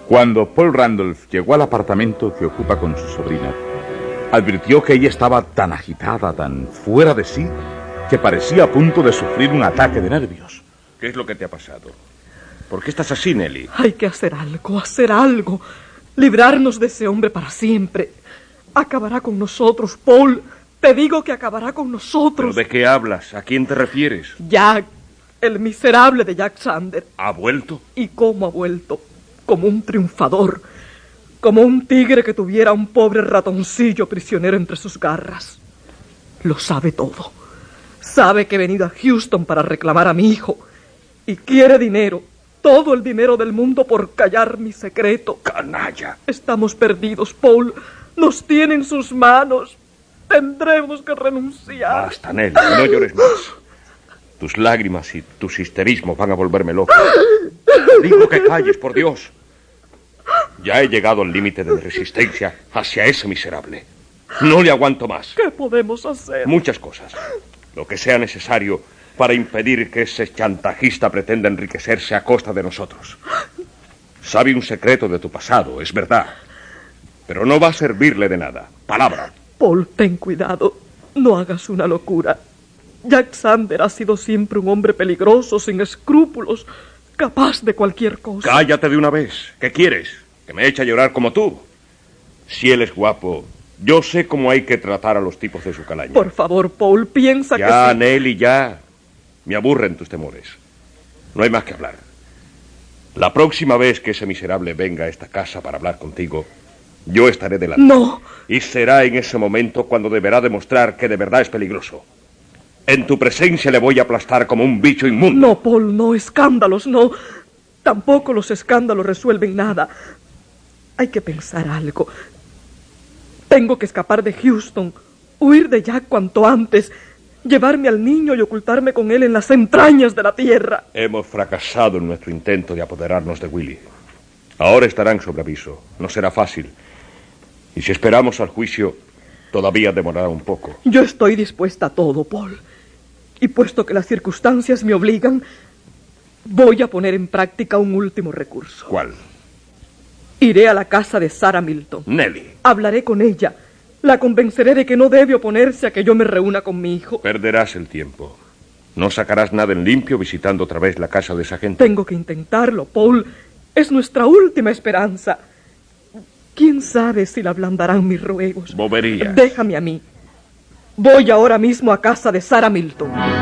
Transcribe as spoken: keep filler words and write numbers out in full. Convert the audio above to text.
Cuando Paul Randolph llegó al apartamento que ocupa con su sobrina, advirtió que ella estaba tan agitada, tan fuera de sí, que parecía a punto de sufrir un ataque de nervios. ¿Qué es lo que te ha pasado? ¿Por qué estás así, Nelly? Hay que hacer algo, hacer algo. Librarnos de ese hombre para siempre. Acabará con nosotros, Paul. Te digo que acabará con nosotros. ¿Pero de qué hablas? ¿A quién te refieres? Jack, el miserable de Jack Sander. ¿Ha vuelto? ¿Y cómo ha vuelto? Como un triunfador. Como un tigre que tuviera a un pobre ratoncillo prisionero entre sus garras. Lo sabe todo. Sabe que he venido a Houston para reclamar a mi hijo. Y quiere dinero. Todo el dinero del mundo por callar mi secreto. ¡Canalla! Estamos perdidos, Paul. Nos tiene en sus manos. Tendremos que renunciar. Basta, Nelly, no llores más. Tus lágrimas y tus histerismos van a volverme loco. Digo que calles, por Dios. Ya he llegado al límite de mi resistencia hacia ese miserable. No le aguanto más. ¿Qué podemos hacer? Muchas cosas. Lo que sea necesario para impedir que ese chantajista pretenda enriquecerse a costa de nosotros. Sabe un secreto de tu pasado, es verdad. Pero no va a servirle de nada. Palabra. Paul, ten cuidado. No hagas una locura. Jack Sander ha sido siempre un hombre peligroso, sin escrúpulos, capaz de cualquier cosa. Cállate de una vez. ¿Qué quieres? ¿Que me eche a llorar como tú? Si él es guapo, yo sé cómo hay que tratar a los tipos de su calaña. Por favor, Paul, piensa ya, que... Ya, sí. Nelly, ya. Me aburren tus temores. No hay más que hablar. La próxima vez que ese miserable venga a esta casa para hablar contigo, yo estaré delante. No. Y será en ese momento cuando deberá demostrar que de verdad es peligroso. En tu presencia le voy a aplastar como un bicho inmundo. No, Paul, no, escándalos, no. Tampoco los escándalos resuelven nada. Hay que pensar algo. Tengo que escapar de Houston, huir de Jack cuanto antes, llevarme al niño y ocultarme con él en las entrañas de la tierra. Hemos fracasado en nuestro intento de apoderarnos de Willie. Ahora estarán sobre aviso. No será fácil. Y si esperamos al juicio, todavía demorará un poco. Yo estoy dispuesta a todo, Paul. Y puesto que las circunstancias me obligan, voy a poner en práctica un último recurso. ¿Cuál? Iré a la casa de Sarah Milton. Nelly. Hablaré con ella. La convenceré de que no debe oponerse a que yo me reúna con mi hijo. Perderás el tiempo. No sacarás nada en limpio visitando otra vez la casa de esa gente. Tengo que intentarlo, Paul. Es nuestra última esperanza. ¿Quién sabe si la ablandarán mis ruegos? Boberías. Déjame a mí. Voy ahora mismo a casa de Sarah Milton.